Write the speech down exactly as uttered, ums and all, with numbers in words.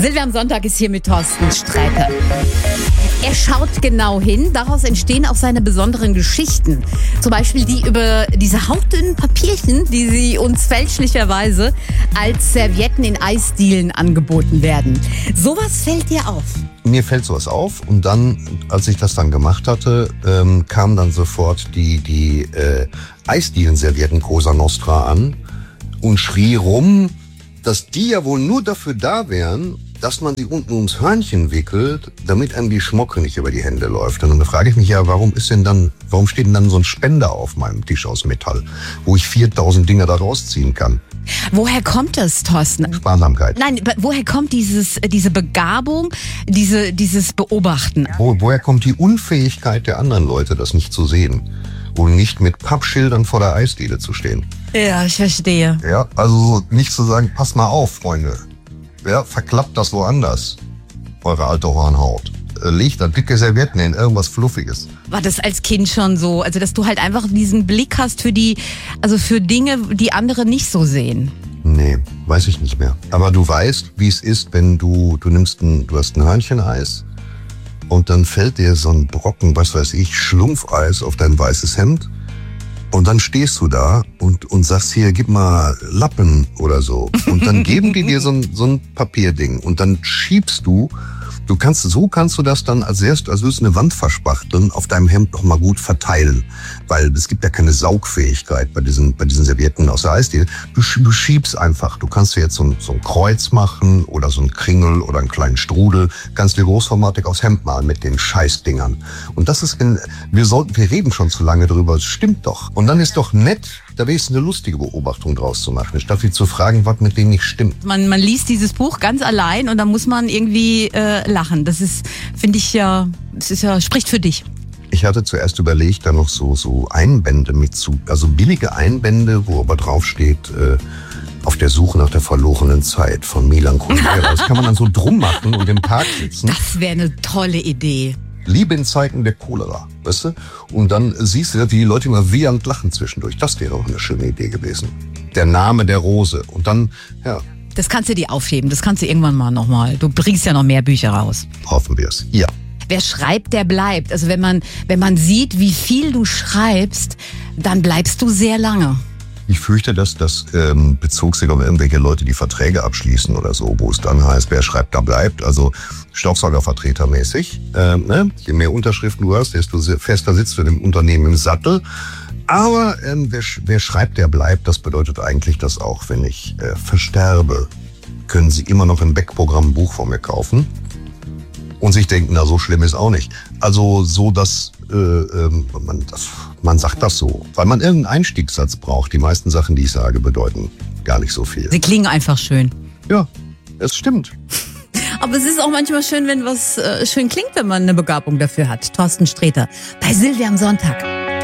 Silvia am Sonntag ist hier mit Thorsten Sträter. Er schaut genau hin, daraus entstehen auch seine besonderen Geschichten. Zum Beispiel die über diese hauchdünnen Papierchen, die sie uns fälschlicherweise als Servietten in Eisdielen angeboten werden. Sowas fällt dir auf? Mir fällt sowas auf und dann, als ich das dann gemacht hatte, ähm, kamen dann sofort die, die äh, Eisdielen-Servietten Cosa Nostra an und schrie rum, dass die ja wohl nur dafür da wären, dass man sie unten ums Hörnchen wickelt, damit einem die Schmocke nicht über die Hände läuft. Und dann frage ich mich ja, warum ist denn dann, warum steht denn dann so ein Spender auf meinem Tisch aus Metall, wo ich viertausend Dinger da rausziehen kann? Woher kommt das, Thorsten? Sparsamkeit. Nein, woher kommt dieses, diese Begabung, diese, dieses Beobachten? Wo, woher kommt die Unfähigkeit der anderen Leute, das nicht zu sehen? Und nicht mit Pappschildern vor der Eisdiele zu stehen? Ja, ich verstehe. Ja, also nicht zu sagen, pass mal auf, Freunde. Ja, verklappt das woanders, eure alte Hornhaut. Legt da dicke Servietten in irgendwas Fluffiges. War das als Kind schon so? Also, dass du halt einfach diesen Blick hast für die, also für Dinge, die andere nicht so sehen? Nee, weiß ich nicht mehr. Aber du weißt, wie es ist, wenn du, du nimmst ein, du hast ein Hörncheneis und dann fällt dir so ein Brocken, was weiß ich, Schlumpfeis auf dein weißes Hemd. Und dann stehst du da und, und sagst hier, gib mal Lappen oder so. Und dann geben die dir so ein, so ein Papierding. Und dann schiebst du, du kannst, so kannst du das dann als erst, als würdest du eine Wand verspachteln, auf deinem Hemd noch mal gut verteilen. Weil es gibt ja keine Saugfähigkeit bei diesen, bei diesen Servietten aus der Eisdiele. Du, du schiebst einfach. Du kannst dir jetzt so ein, so ein Kreuz machen oder so ein Kringel oder einen kleinen Strudel. Kannst dir großformatig aufs Hemd malen mit den Scheißdingern. Und das ist, in, wir sollten, wir reden schon zu lange drüber. Es stimmt doch. Und dann ist doch nett, da wäre es eine lustige Beobachtung draus zu machen, statt wie zu fragen, was mit dem nicht stimmt. Man, man liest dieses Buch ganz allein und dann muss man irgendwie äh, lachen. Das ist, finde ich ja, das ist ja, spricht für dich. Ich hatte zuerst überlegt, da noch so, so Einbände mit zu, also billige Einbände, wo aber drauf steht, äh, auf der Suche nach der verlorenen Zeit von Milan Kundera. Das kann man dann so drum machen und im Park sitzen. Das wäre eine tolle Idee. Liebe in Zeiten der Cholera, weißt du? Und dann siehst du, wie die Leute immer wehend lachen zwischendurch. Das wäre auch eine schöne Idee gewesen. Der Name der Rose. Und dann, ja. Das kannst du dir aufheben. Das kannst du irgendwann mal nochmal. Du bringst ja noch mehr Bücher raus. Hoffen wir es. Ja. Wer schreibt, der bleibt. Also wenn man, wenn man sieht, wie viel du schreibst, dann bleibst du sehr lange. Ich fürchte, dass das ähm, bezog sich auf irgendwelche Leute, die Verträge abschließen oder so, wo es dann heißt, wer schreibt, da bleibt. Also Staubsaugervertretermäßig. Ähm, ne? Je mehr Unterschriften du hast, desto fester sitzt du in dem Unternehmen im Sattel. Aber ähm, wer, wer schreibt, der bleibt. Das bedeutet eigentlich, dass auch wenn ich äh, versterbe, können Sie immer noch im Backprogramm ein Buch von mir kaufen. Und sich denken, na, so schlimm ist auch nicht. Also so, dass äh, ähm, man, das, man sagt das so, weil man irgendeinen Einstiegssatz braucht. Die meisten Sachen, die ich sage, bedeuten gar nicht so viel. Sie klingen einfach schön. Ja, es stimmt. Aber es ist auch manchmal schön, wenn was äh, schön klingt, wenn man eine Begabung dafür hat. Thorsten Sträter bei Silvia am Sonntag.